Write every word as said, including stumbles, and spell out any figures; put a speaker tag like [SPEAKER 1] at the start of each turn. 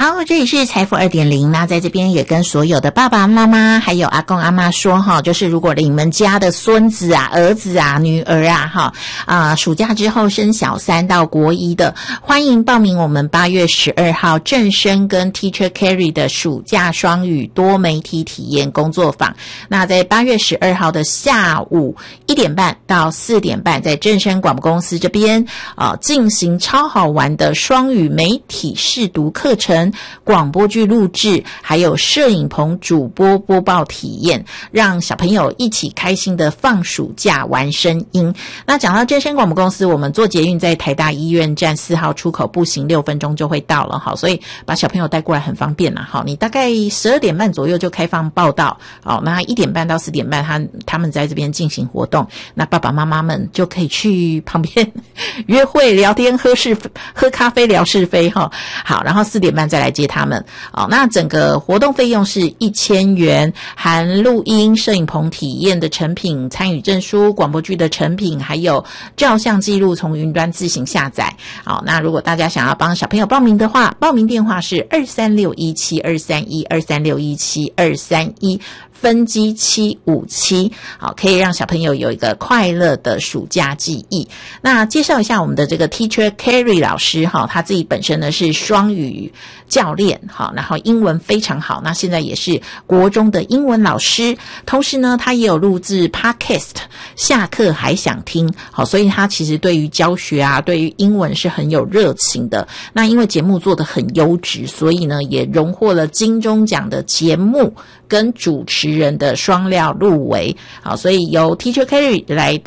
[SPEAKER 1] 好，这里是财富 二点零， 那在这边也跟所有的爸爸妈妈还有阿公阿嬷说哈，就是如果你们家的孙子啊、儿子啊、女儿啊哈啊、呃，暑假之后升小三到国一的，欢迎报名我们八月十二号正声跟 Teacher Carry 的暑假双语多媒体体验工作坊。那在八月十二号的下午一点半到四点半，在正声广播公司这边呃进行超好玩的双语媒体试读课程。广播剧录制，还有摄影棚主播播报体验，让小朋友一起开心的放暑假玩声音。那讲到正声广播公司，我们坐捷运在台大医院站四号出口，步行六分钟就会到了，好，所以把小朋友带过来很方便啦。好，你大概十二点半左右就开放报到，好，那一点半到四点半他他们在这边进行活动，那爸爸妈妈们就可以去旁边约会聊天喝是喝咖啡聊是非哈。好，然后四点半再来接他们。哦，那整个活动费用是一千元，含录音、摄影棚体验的成品、参与证书、广播剧的成品，还有照相记录从云端自行下载。好，那如果大家想要帮小朋友报名的话，报名电话是二三六一七二三一 二三六一七二三一。分机七五七，好，可以让小朋友有一个快乐的暑假记忆。那介绍一下我们的这个 Teacher Carry 老师哈，他自己本身呢是双语教练，好，然后英文非常好，那现在也是国中的英文老师，同时呢他也有录制 Podcast， 下课还想听，好，所以他其实对于教学啊，对于英文是很有热情的。那因为节目做得很优质，所以呢也荣获了金钟奖的节目跟主持人的双料入围，好，所以由 Teacher Carry 来